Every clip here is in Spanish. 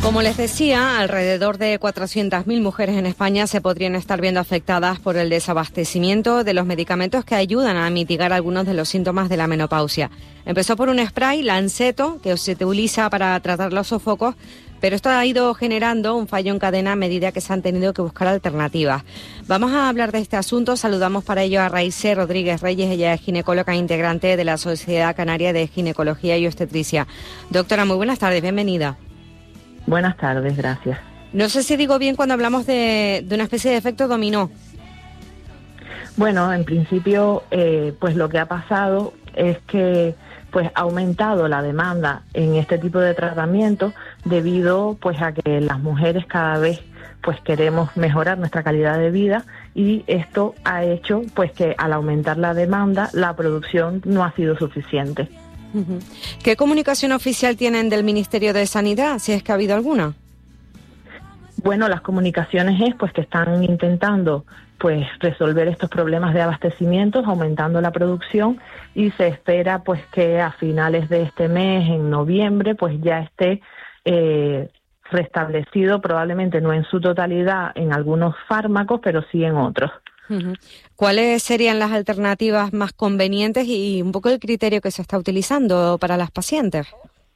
Como les decía, alrededor de 400.000 mujeres en España se podrían estar viendo afectadas por el desabastecimiento de los medicamentos que ayudan a mitigar algunos de los síntomas de la menopausia. Empezó por un spray, Lanceto, que se utiliza para tratar los sofocos, pero esto ha ido generando un fallo en cadena a medida que se han tenido que buscar alternativas. Vamos a hablar de este asunto. Saludamos para ello a Raíse Rodríguez Reyes. Ella es ginecóloga integrante de la Sociedad Canaria de Ginecología y Obstetricia. Doctora, muy buenas tardes, bienvenida. Buenas tardes, gracias. No sé si digo bien cuando hablamos de una especie de efecto dominó. Bueno, en principio, pues lo que ha pasado es que pues ha aumentado la demanda en este tipo de tratamiento debido pues a que las mujeres cada vez pues queremos mejorar nuestra calidad de vida, y esto ha hecho pues que al aumentar la demanda la producción no ha sido suficiente. ¿Qué comunicación oficial tienen del Ministerio de Sanidad, si es que ha habido alguna? Bueno, las comunicaciones es pues que están intentando pues resolver estos problemas de abastecimiento, aumentando la producción, y se espera pues que a finales de este mes, en noviembre, pues ya esté restablecido, probablemente no en su totalidad en algunos fármacos, pero sí en otros. ¿Cuáles serían las alternativas más convenientes y un poco el criterio que se está utilizando para las pacientes?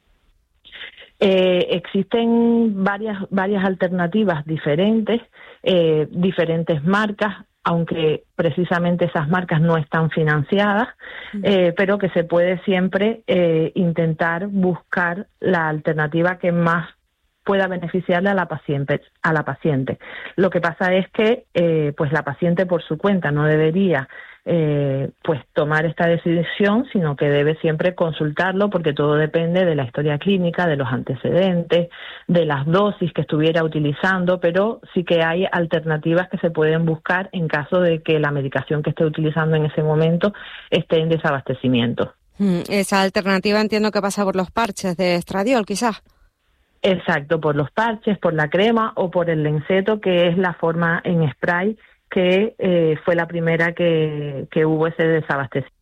Existen varias alternativas diferentes, diferentes marcas, aunque precisamente esas marcas no están financiadas, pero que se puede siempre intentar buscar la alternativa que más pueda beneficiarle a la paciente. Lo que pasa es que pues la paciente por su cuenta no debería pues tomar esta decisión, sino que debe siempre consultarlo, porque todo depende de la historia clínica, de los antecedentes, de las dosis que estuviera utilizando, pero sí que hay alternativas que se pueden buscar en caso de que la medicación que esté utilizando en ese momento esté en desabastecimiento. Esa alternativa entiendo que pasa por los parches de estradiol, quizás. Exacto, por los parches, por la crema o por el Lanceto, que es la forma en spray que fue la primera que hubo ese desabastecimiento.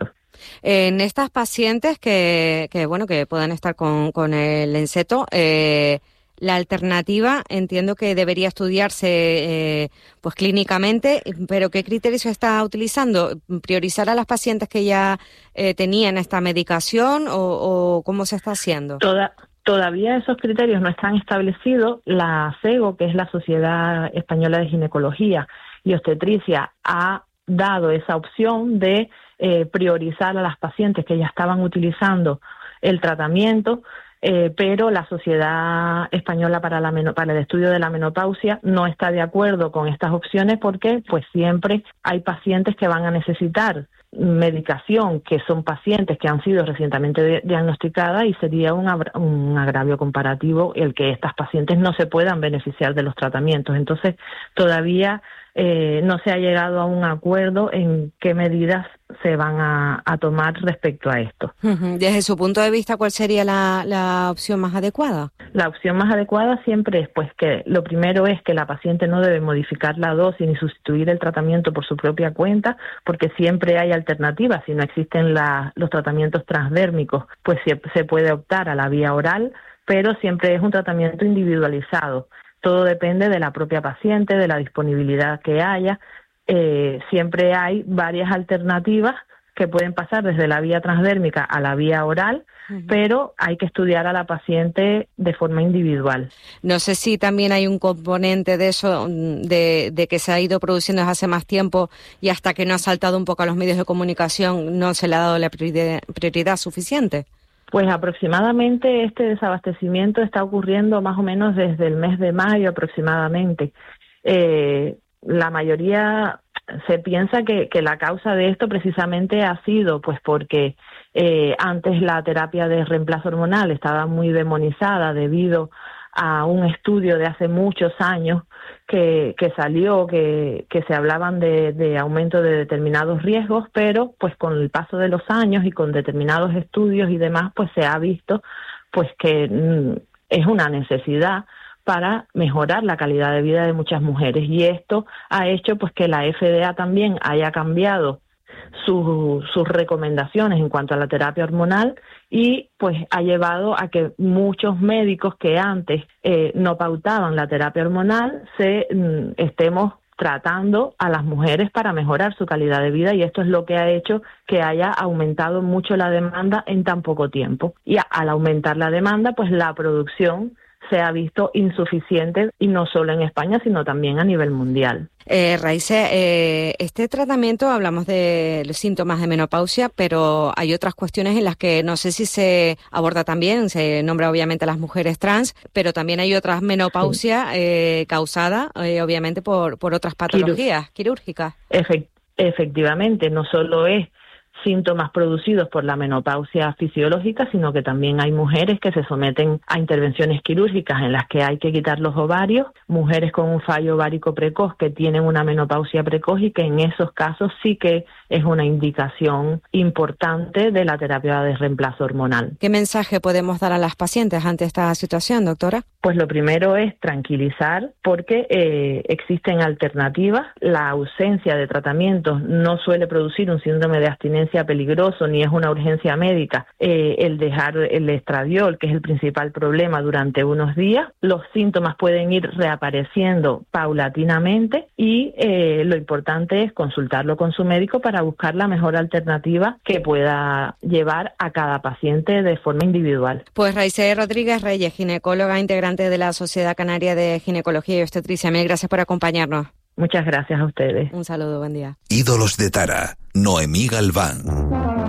En estas pacientes que puedan estar con el Lanceto, la alternativa entiendo que debería estudiarse pues clínicamente, pero ¿qué criterios se está utilizando? ¿Priorizar a las pacientes que ya tenían esta medicación o cómo se está haciendo? Todavía esos criterios no están establecidos. La SEGO, que es la Sociedad Española de Ginecología y Obstetricia, ha dado esa opción de priorizar a las pacientes que ya estaban utilizando el tratamiento, pero la Sociedad Española para el Estudio de la Menopausia no está de acuerdo con estas opciones, porque pues siempre hay pacientes que van a necesitar medicación, que son pacientes que han sido recientemente diagnosticadas, y sería un agravio comparativo el que estas pacientes no se puedan beneficiar de los tratamientos. Entonces todavía no se ha llegado a un acuerdo en qué medidas se van a tomar respecto a esto. Desde su punto de vista, ¿cuál sería la opción más adecuada? La opción más adecuada siempre es pues que lo primero es que la paciente no debe modificar la dosis ni sustituir el tratamiento por su propia cuenta, porque siempre hay alternativas. Si no existen los tratamientos transdérmicos, pues se puede optar a la vía oral, pero siempre es un tratamiento individualizado. Todo depende de la propia paciente, de la disponibilidad que haya. Siempre hay varias alternativas que pueden pasar desde la vía transdérmica a la vía oral, pero hay que estudiar a la paciente de forma individual. No sé si también hay un componente de eso, de que se ha ido produciendo desde hace más tiempo y hasta que no ha saltado un poco a los medios de comunicación no se le ha dado la prioridad suficiente. Pues aproximadamente este desabastecimiento está ocurriendo más o menos desde el mes de mayo aproximadamente. La mayoría se piensa que la causa de esto precisamente ha sido pues porque antes la terapia de reemplazo hormonal estaba muy demonizada debido a un estudio de hace muchos años que salió, que se hablaban de aumento de determinados riesgos, pero pues con el paso de los años y con determinados estudios y demás, pues se ha visto pues que es una necesidad para mejorar la calidad de vida de muchas mujeres, y esto ha hecho pues que la FDA también haya cambiado sus recomendaciones en cuanto a la terapia hormonal, y pues ha llevado a que muchos médicos que antes no pautaban la terapia hormonal estemos tratando a las mujeres para mejorar su calidad de vida, y esto es lo que ha hecho que haya aumentado mucho la demanda en tan poco tiempo. Y al aumentar la demanda, pues la producción se ha insuficiente, y no solo en España, sino también a nivel mundial. Raíce, este tratamiento, hablamos de los síntomas de menopausia, pero hay otras cuestiones en las que no sé si se aborda también, se nombra obviamente a las mujeres trans, pero también hay otras menopausia causada obviamente por otras patologías quirúrgicas. Efectivamente, no solo es síntomas producidos por la menopausia fisiológica, sino que también hay mujeres que se someten a intervenciones quirúrgicas en las que hay que quitar los ovarios, mujeres con un fallo ovárico precoz que tienen una menopausia precoz, y que en esos casos sí que es una indicación importante de la terapia de reemplazo hormonal. ¿Qué mensaje podemos dar a las pacientes ante esta situación, doctora? Pues lo primero es tranquilizar, porque existen alternativas. La ausencia de tratamientos no suele producir un síndrome de abstinencia peligroso, ni es una urgencia médica. El dejar el estradiol, que es el principal problema, durante unos días, los síntomas pueden ir reapareciendo paulatinamente, y lo importante es consultarlo con su médico para buscar la mejor alternativa que pueda llevar a cada paciente de forma individual. Pues Raíce Rodríguez Reyes, ginecóloga integrante de la Sociedad Canaria de Ginecología y Obstetricia, mil gracias por acompañarnos. Muchas gracias a ustedes. Un saludo, buen día. Ídolos de Tara, Noemí Galván.